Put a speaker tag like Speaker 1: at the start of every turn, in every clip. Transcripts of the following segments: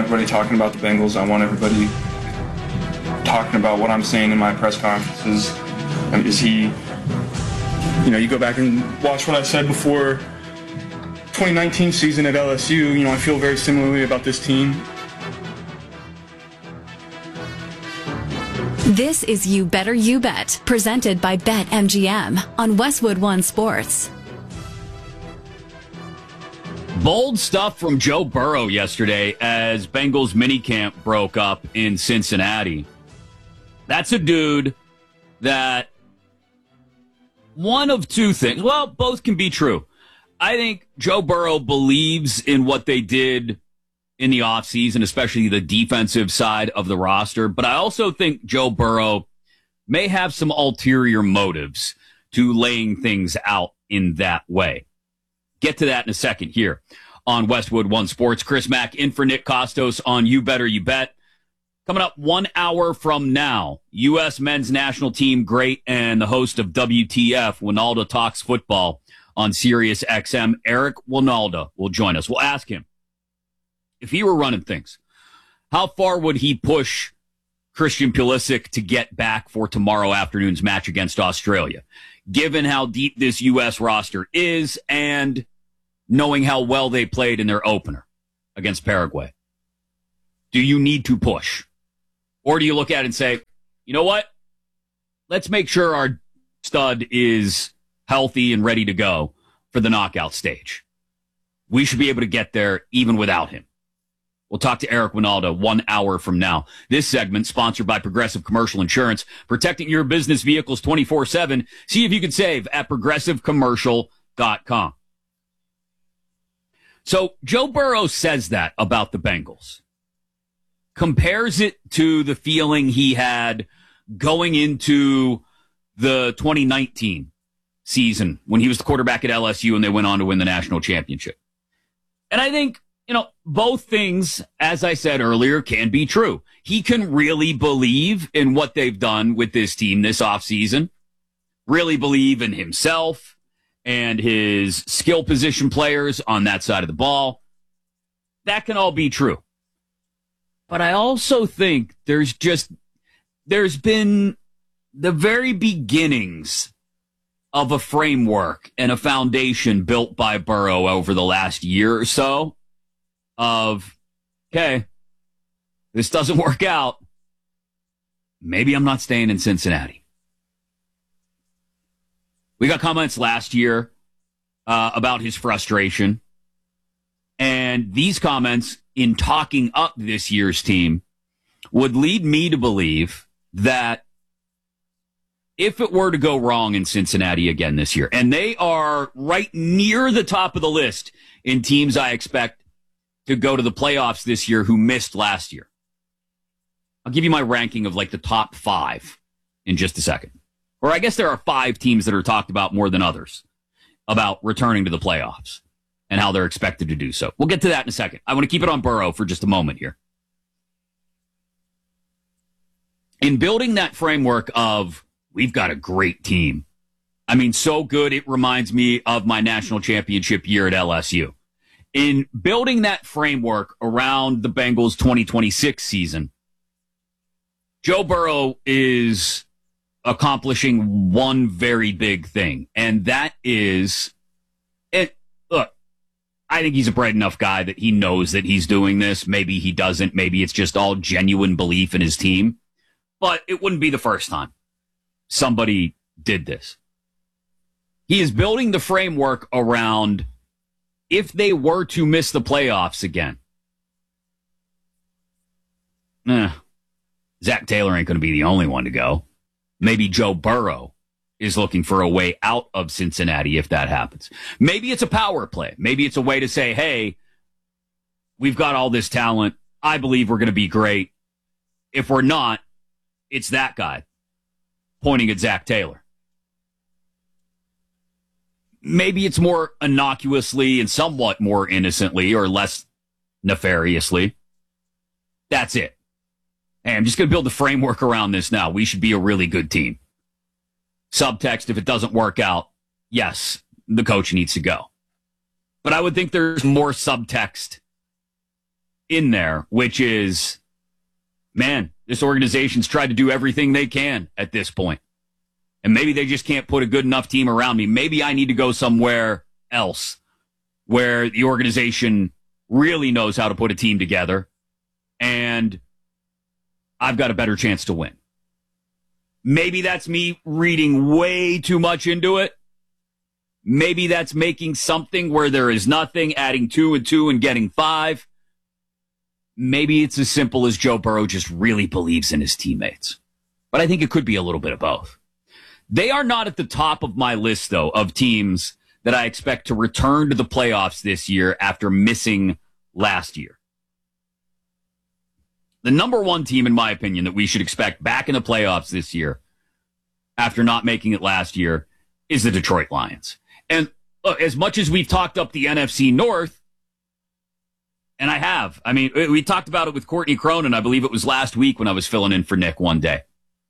Speaker 1: everybody talking about the Bengals. I want everybody talking about what I'm saying in my press conferences. And is he, you go back and watch what I said before 2019 season at LSU. I feel very similarly about this team.
Speaker 2: This is You Better You Bet, presented by BetMGM on Westwood One Sports.
Speaker 3: Bold stuff from Joe Burrow yesterday as Bengals minicamp broke up in Cincinnati. That's a dude that one of two things, well, both can be true. I think Joe Burrow believes in what they did in the offseason, especially the defensive side of the roster. But I also think Joe Burrow may have some ulterior motives to laying things out in that way. Get to that in a second here on Westwood One Sports. Chris Mack in for Nick Costos on You Better You Bet. Coming up 1 hour from now, U.S. men's national team great and the host of WTF, Wynalda Talks Football on Sirius XM, Eric Wynalda will join us. We'll ask him, if he were running things, how far would he push Christian Pulisic to get back for tomorrow afternoon's match against Australia, given how deep this U.S. roster is and knowing how well they played in their opener against Paraguay? Do you need to push? Or do you look at it and say, you know what? Let's make sure our stud is healthy and ready to go for the knockout stage. We should be able to get there even without him. We'll talk to Eric Wynalda 1 hour from now. This segment sponsored by Progressive Commercial Insurance, protecting your business vehicles 24/7. See if you can save at progressivecommercial.com. So Joe Burrow says that about the Bengals. Compares it to the feeling he had going into the 2019 season when he was the quarterback at LSU and they went on to win the national championship. And I think, both things, as I said earlier, can be true. He can really believe in what they've done with this team this offseason, really believe in himself and his skill position players on that side of the ball. That can all be true. But I also think there's been the very beginnings of a framework and a foundation built by Burrow over the last year or so of, okay, this doesn't work out. Maybe I'm not staying in Cincinnati. We got comments last year about his frustration. And these comments in talking up this year's team would lead me to believe that if it were to go wrong in Cincinnati again this year, and they are right near the top of the list in teams I expect to go to the playoffs this year who missed last year. I'll give you my ranking of like the top 5 in just a second. Or I guess there are 5 teams that are talked about more than others about returning to the playoffs and how they're expected to do so. We'll get to that in a second. I want to keep it on Burrow for just a moment here. In building that framework of, we've got a great team. I mean, so good it reminds me of my national championship year at LSU. In building that framework around the Bengals 2026 season, Joe Burrow is accomplishing one very big thing, and that is, look, I think he's a bright enough guy that he knows that he's doing this. Maybe he doesn't. Maybe it's just all genuine belief in his team. But it wouldn't be the first time somebody did this. He is building the framework around if they were to miss the playoffs again. Zach Taylor ain't going to be the only one to go. Maybe Joe Burrow is looking for a way out of Cincinnati if that happens. Maybe it's a power play. Maybe it's a way to say, hey, we've got all this talent. I believe we're going to be great. If we're not, it's that guy, pointing at Zach Taylor. Maybe it's more innocuously and somewhat more innocently or less nefariously. That's it. Hey, I'm just going to build the framework around this now. We should be a really good team. Subtext, if it doesn't work out, yes, the coach needs to go. But I would think there's more subtext in there, which is, man, this organization's tried to do everything they can at this point. And maybe they just can't put a good enough team around me. Maybe I need to go somewhere else where the organization really knows how to put a team together and I've got a better chance to win. Maybe that's me reading way too much into it. Maybe that's making something where there is nothing, adding 2 and 2 and getting 5. Maybe it's as simple as Joe Burrow just really believes in his teammates. But I think it could be a little bit of both. They are not at the top of my list, though, of teams that I expect to return to the playoffs this year after missing last year. The number one team, in my opinion, that we should expect back in the playoffs this year after not making it last year is the Detroit Lions. And look, as much as we've talked up the NFC North, and I have, I mean, we talked about it with Courtney Cronin, I believe it was last week when I was filling in for Nick one day.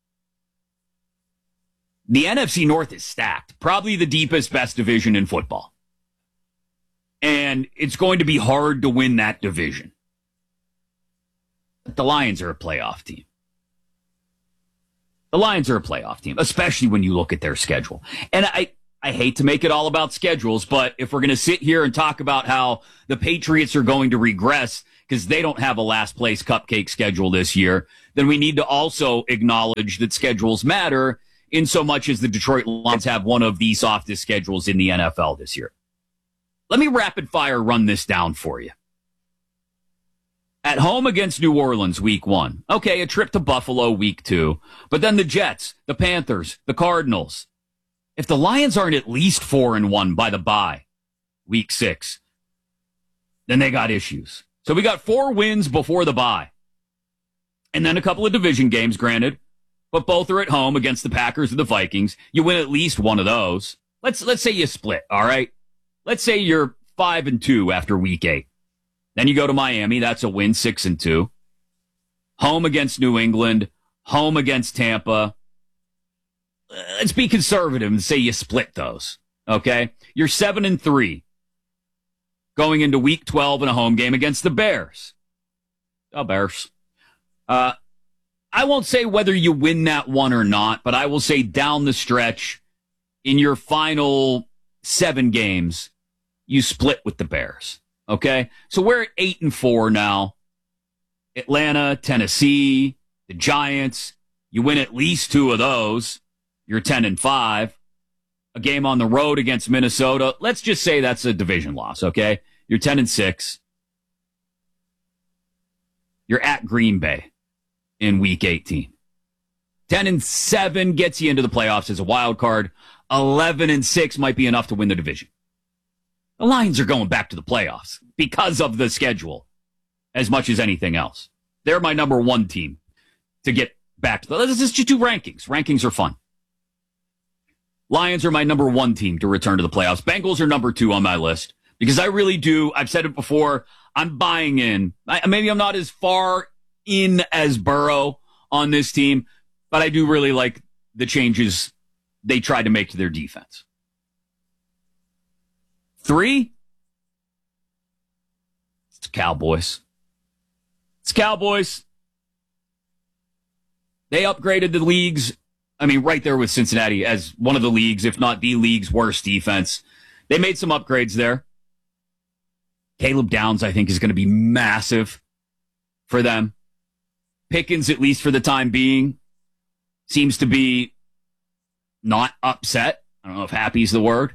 Speaker 3: The NFC North is stacked, probably the deepest, best division in football. And it's going to be hard to win that division. But the Lions are a playoff team. The Lions are a playoff team, especially when you look at their schedule. And I hate to make it all about schedules, but if we're going to sit here and talk about how the Patriots are going to regress because they don't have a last place cupcake schedule this year, then we need to also acknowledge that schedules matter in so much as the Detroit Lions have one of the softest schedules in the NFL this year. Let me rapid fire run this down for you. At home against New Orleans, week 1. Okay, a trip to Buffalo, week 2. But then the Jets, the Panthers, the Cardinals. If the Lions aren't at least 4-1 by the bye, week 6, then they got issues. So we got 4 wins before the bye. And then a couple of division games, granted. But both are at home against the Packers and the Vikings. You win at least one of those. Let's say you split, all right? Let's say you're 5-2 after week 8. Then you go to Miami. That's a win, 6-2. Home against New England. Home against Tampa. Let's be conservative and say you split those, okay? You're 7-3 going into week 12 in a home game against the Bears. Oh, Bears. I won't say whether you win that one or not, but I will say down the stretch, in your final 7 games, you split with the Bears. Okay? So we're at 8-4 now. Atlanta, Tennessee, the Giants. You win at least 2 of those. You're 10-5. A game on the road against Minnesota. Let's just say that's a division loss, okay? You're 10-6. You're at Green Bay in week 18. 10-7 gets you into the playoffs as a wild card. 11-6 might be enough to win the division. The Lions are going back to the playoffs because of the schedule as much as anything else. They're my number one team to get back to the... Let's just do rankings. Rankings are fun. Lions are my number one team to return to the playoffs. Bengals are number 2 on my list because I really do. I've said it before. I'm buying in. Maybe I'm not as far in as Burrow on this team, but I do really like the changes they tried to make to their defense. 3, it's Cowboys. It's Cowboys. They upgraded the league's, I mean, right there with Cincinnati as one of the league's, if not the league's worst defense. They made some upgrades there. Caleb Downs, I think, is going to be massive for them. Pickens, at least for the time being, seems to be not upset. I don't know if happy is the word.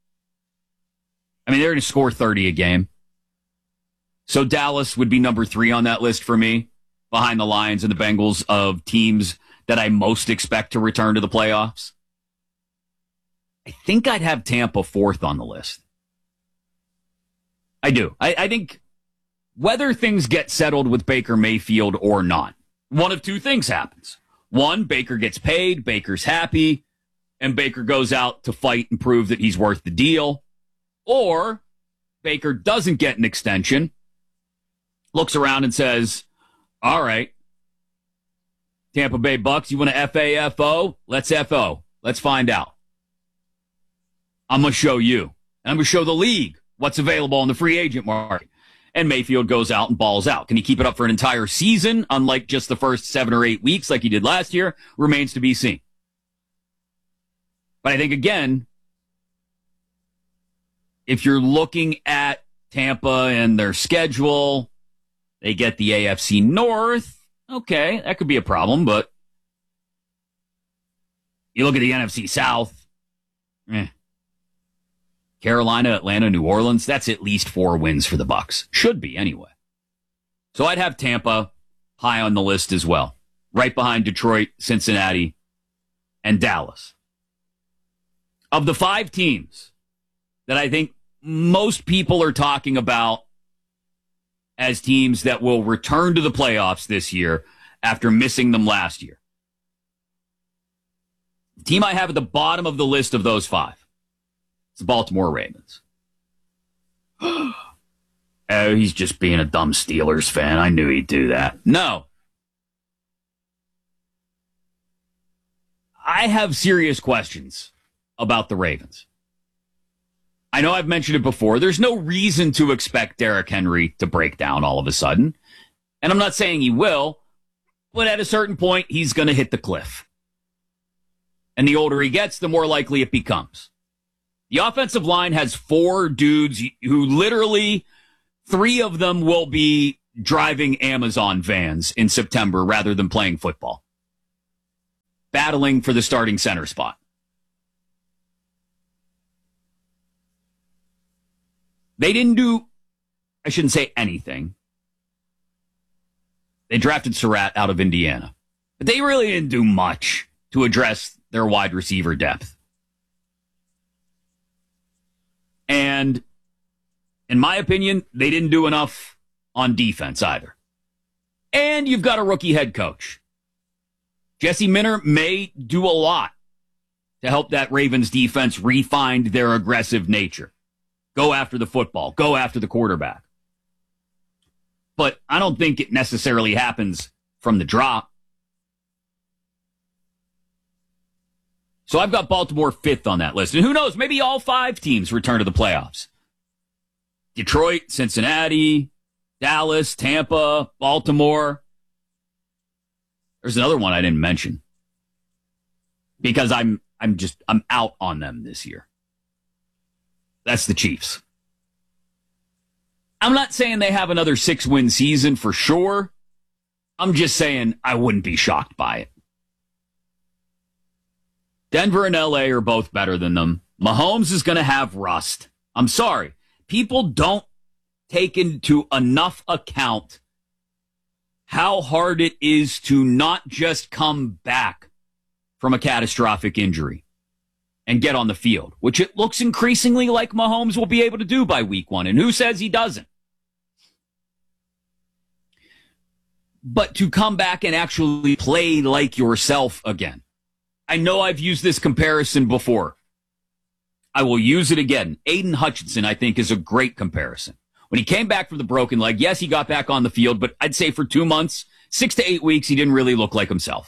Speaker 3: I mean, they're going to score 30 a game. So Dallas would be number 3 on that list for me, behind the Lions and the Bengals of teams that I most expect to return to the playoffs. I think I'd have Tampa 4th on the list. I do. I think whether things get settled with Baker Mayfield or not, one of 2 things happens. 1, Baker gets paid, Baker's happy, and Baker goes out to fight and prove that he's worth the deal. Or Baker doesn't get an extension, looks around and says, all right, Tampa Bay Bucks, you want to FAFO? Let's FO. Let's find out. I'm going to show you. And I'm going to show the league what's available on the free agent market. and Mayfield goes out and balls out. Can he keep it up for an entire season, unlike just the first 7 or 8 weeks like he did last year? Remains to be seen. But I think, again, if you're looking at Tampa and their schedule, they get the AFC North. Okay, that could be a problem, but you look at the NFC South, Carolina, Atlanta, New Orleans, that's at least 4 wins for the Bucs. Should be, anyway. So I'd have Tampa high on the list as well, right behind Detroit, Cincinnati, and Dallas. Of the 5 teams that I think most people are talking about as teams that will return to the playoffs this year after missing them last year, the team I have at the bottom of the list of those 5, it's the Baltimore Ravens. Oh, he's just being a dumb Steelers fan. I knew he'd do that. No. I have serious questions about the Ravens. I know I've mentioned it before. There's no reason to expect Derrick Henry to break down all of a sudden. And I'm not saying he will, but at a certain point, he's going to hit the cliff. And the older he gets, the more likely it becomes. The offensive line has 4 dudes who literally, 3 of them will be driving Amazon vans in September rather than playing football, battling for the starting center spot. They didn't do, I shouldn't say anything. They drafted Surratt out of Indiana. But they really didn't do much to address their wide receiver depth. And in my opinion, they didn't do enough on defense either. And you've got a rookie head coach. Jesse Minter may do a lot to help that Ravens defense refine their aggressive nature. Go after the football. Go after the quarterback. But I don't think it necessarily happens from the drop. So I've got Baltimore 5th on that list. And who knows, maybe all 5 teams return to the playoffs. Detroit, Cincinnati, Dallas, Tampa, Baltimore. There's another one I didn't mention because I'm out on them this year. That's the Chiefs. I'm not saying they have another 6-win season for sure. I'm just saying I wouldn't be shocked by it. Denver and LA are both better than them. Mahomes is going to have rust. I'm sorry. People don't take into enough account how hard it is to not just come back from a catastrophic injury and get on the field, which it looks increasingly like Mahomes will be able to do by week 1. And who says he doesn't? But to come back and actually play like yourself again. I know I've used this comparison before. I will use it again. Aiden Hutchinson, I think, is a great comparison. When he came back from the broken leg, yes, he got back on the field, but I'd say for 2 months, 6 to 8 weeks, he didn't really look like himself.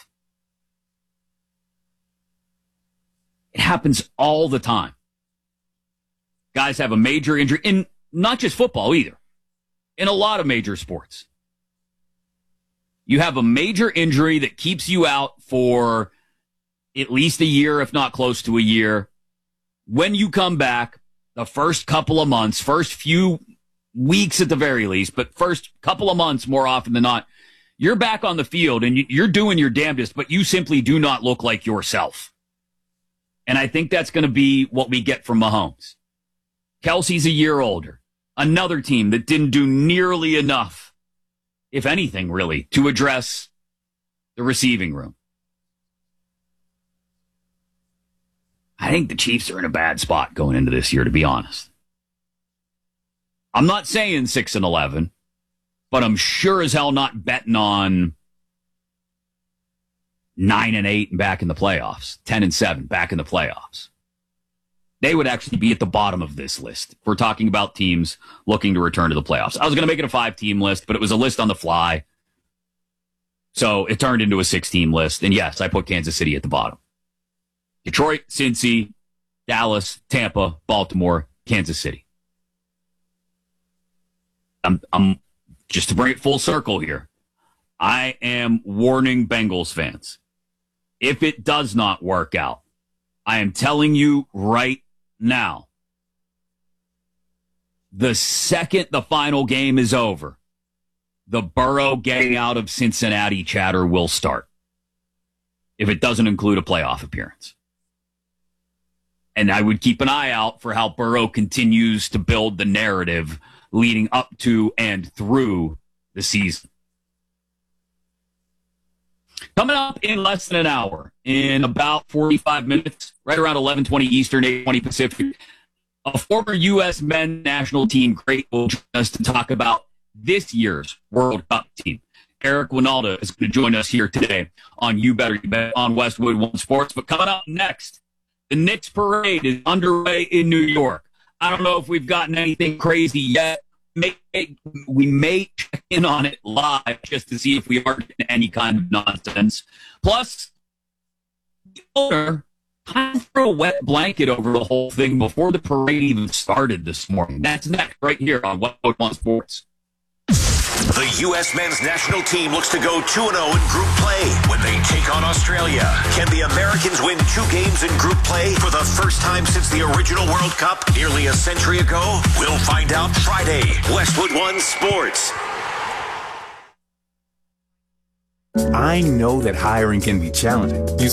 Speaker 3: It happens all the time. Guys have a major injury, in not just football either, in a lot of major sports. You have a major injury that keeps you out for at least a year, if not close to a year. When you come back, the first couple of months, first few weeks at the very least, but first couple of months more often than not, you're back on the field and you're doing your damnedest, but you simply do not look like yourself. And I think that's going to be what we get from Mahomes. Kelsey's a year older. Another team that didn't do nearly enough, if anything, really, to address the receiving room. I think the Chiefs are in a bad spot going into this year, to be honest. I'm not saying 6-11, but I'm sure as hell not betting on 9-8 and back in the playoffs, 10-7 back in the playoffs. They would actually be at the bottom of this list. If we're talking about teams looking to return to the playoffs. I was going to make it a 5-team list, but it was a list on the fly. So it turned into a 6-team list. And yes, I put Kansas City at the bottom. Detroit, Cincy, Dallas, Tampa, Baltimore, Kansas City. I'm just to bring it full circle here. I am warning Bengals fans. If it does not work out, I am telling you right now, the second the final game is over, the Burrow getting out of Cincinnati chatter will start. If it doesn't include a playoff appearance. And I would keep an eye out for how Burrow continues to build the narrative leading up to and through the season. Coming up in less than an hour, in about 45 minutes, right around 11:20 Eastern, 8:20 Pacific, a former U.S. men's national team great will join us to talk about this year's World Cup team. Eric Winalda is going to join us here today on You Better You Bet on Westwood One Sports. But coming up next, the Knicks parade is underway in New York. I don't know if we've gotten anything crazy yet. We may check in on it live just to see if we are getting any kind of nonsense. Plus, the owner kind of threw a wet blanket over the whole thing before the parade even started this morning. That's next right here on Westwood One Sports.
Speaker 4: The U.S. men's national team looks to go 2-0 in group play when they take on Australia. Can the Americans win 2 games in group play for the first time since the original World Cup nearly a century ago? We'll find out Friday. Westwood One Sports.
Speaker 5: I know that hiring can be challenging. You